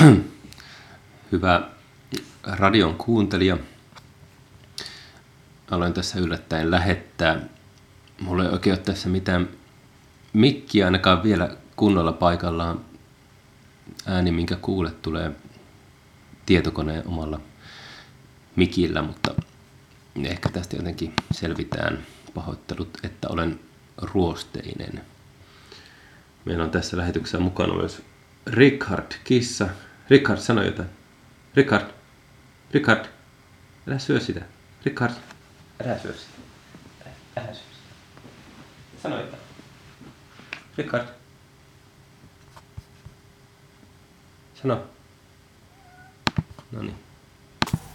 Hyvä radion kuuntelija. Aloin tässä yllättäen lähettää. Mulla ei oikein ole tässä mitään mikkiä ainakaan vielä kunnolla paikallaan. Ääni, minkä kuulet, tulee tietokoneen omalla mikillä, mutta ehkä tästä jotenkin selvitään. Pahoittelut, että olen ruosteinen. Meillä on tässä lähetyksessä mukana myös Richard kissa. Richard, sano jotain. Richard, älä syö sitä. Richard, älä syö sitä. Älä syö sitä. Sano jotain. Richard. Sano. No niin.